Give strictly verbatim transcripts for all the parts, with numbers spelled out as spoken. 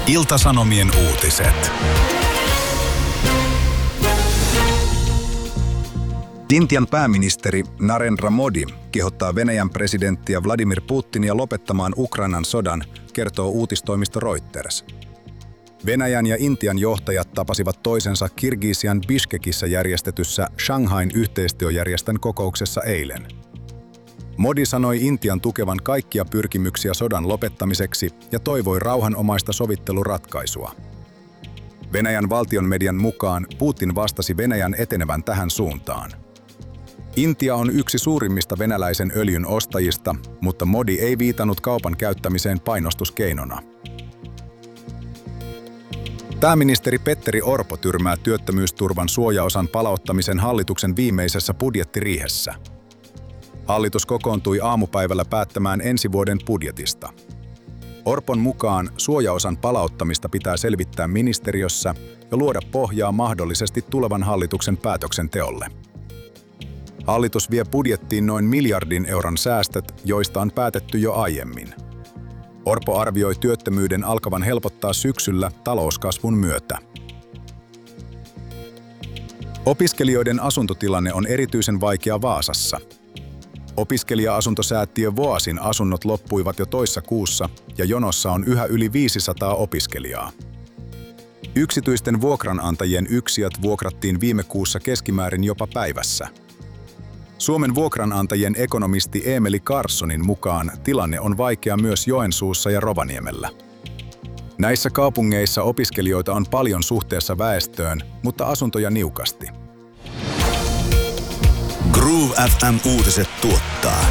Ilta-Sanomien uutiset. Intian pääministeri Narendra Modi kehottaa Venäjän presidenttiä Vladimir Putinia lopettamaan Ukrainan sodan, kertoo uutistoimisto Reuters. Venäjän ja Intian johtajat tapasivat toisensa Kirgisian Bishkekissä järjestetyssä Shanghain yhteistyöjärjestön kokouksessa eilen. Modi sanoi Intian tukevan kaikkia pyrkimyksiä sodan lopettamiseksi ja toivoi rauhanomaista sovitteluratkaisua. Venäjän valtion median mukaan Putin vastasi Venäjän etenevän tähän suuntaan. Intia on yksi suurimmista venäläisen öljyn ostajista, mutta Modi ei viitannut kaupan käyttämiseen painostuskeinona. Pääministeri Petteri Orpo tyrmää työttömyysturvan suojaosan palauttamisen hallituksen viimeisessä budjettiriihessä. Hallitus kokoontui aamupäivällä päättämään ensi vuoden budjetista. Orpon mukaan suojaosan palauttamista pitää selvittää ministeriössä ja luoda pohjaa mahdollisesti tulevan hallituksen päätöksenteolle. Hallitus vie budjettiin noin miljardin euron säästöt, joista on päätetty jo aiemmin. Orpo arvioi työttömyyden alkavan helpottaa syksyllä talouskasvun myötä. Opiskelijoiden asuntotilanne on erityisen vaikea Vaasassa. Opiskelija-asuntosäätiö Voasin asunnot loppuivat jo toissa kuussa ja jonossa on yhä yli viisisataa opiskelijaa. Yksityisten vuokranantajien yksiöt vuokrattiin viime kuussa keskimäärin jopa päivässä. Suomen vuokranantajien ekonomisti Eemeli Carssonin mukaan tilanne on vaikea myös Joensuussa ja Rovaniemellä. Näissä kaupungeissa opiskelijoita on paljon suhteessa väestöön, mutta asuntoja niukasti. Groove F M-uutiset tuottaa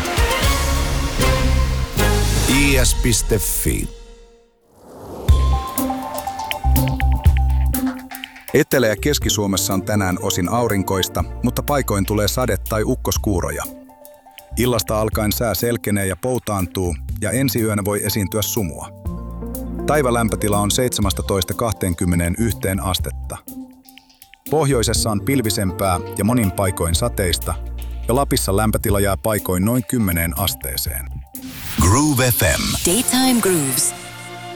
I S piste Fi. Etelä- ja Keski-Suomessa on tänään osin aurinkoista, mutta paikoin tulee sade- tai ukkoskuuroja. Illasta alkaen sää selkenee ja poutaantuu, ja ensi yönä voi esiintyä sumua. Taivalämpötila on seitsemästätoista kaksikymmentäyksi astetta. Pohjoisessa on pilvisempää ja monin paikoin sateista, ja Lapissa lämpötila jää paikoin noin kymmeneen asteeseen. Groove F M. Daytime Grooves.